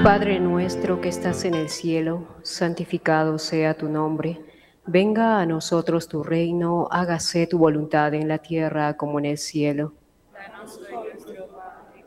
Padre nuestro que estás en el cielo, santificado sea tu nombre. Venga a nosotros tu reino, hágase tu voluntad en la tierra como en el cielo.